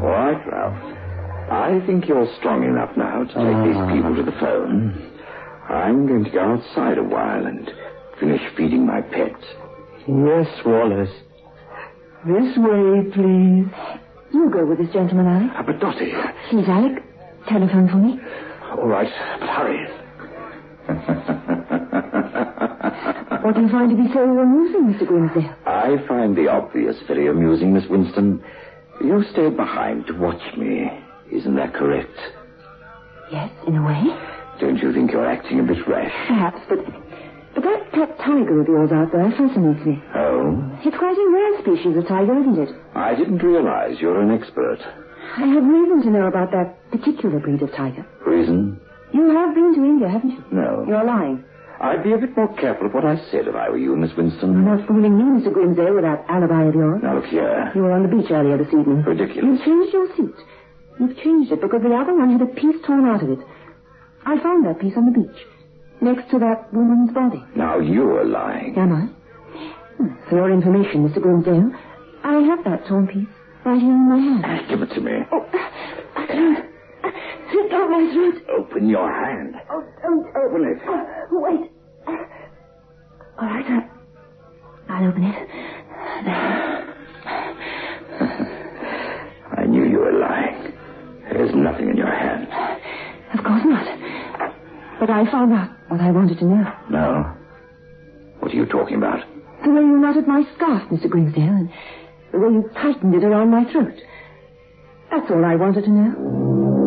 All right, Ralph. I think you're strong enough now to take these people to the phone. I'm going to go outside a while and finish feeding my pets. Yes, Wallace. This way, please. You go with this gentleman, Alec. But Dottie... Please, Alec, telephone for me. All right, but hurry. What do you find to be so amusing, Mr. Grimsdale? I find the obvious very amusing, Miss Winston. You stayed behind to watch me. Isn't that correct? Yes, in a way. Don't you think you're acting a bit rash? Perhaps, but that pet tiger of yours out there fascinates me. Oh? It's quite a rare species of tiger, isn't it? I didn't realize you're an expert. I have reason to know about that particular breed of tiger. Reason? You have been to India, haven't you? No. You're lying. I'd be a bit more careful of what I said if I were you, Miss Winston. You're not fooling me, Mr. Grimsdale, with that alibi of yours. Now, look here. You were on the beach earlier this evening. Ridiculous. You changed your seat. You've changed it because the other one had a piece torn out of it. I found that piece on the beach, next to that woman's body. Now, you're lying. Am I? For your information, Mr. Grimsdale, I have that torn piece right here in my hand. Give it to me. Oh, I can't. Slip down my throat. Open your hand. Oh, don't. Open it. Wait. All right, I'll open it. There. I knew you were lying. There's nothing in your hand. Of course not. But I found out what I wanted to know. No. What are you talking about? The way you knotted my scarf, Mr. Grimsdale, and the way you tightened it around my throat. That's all I wanted to know.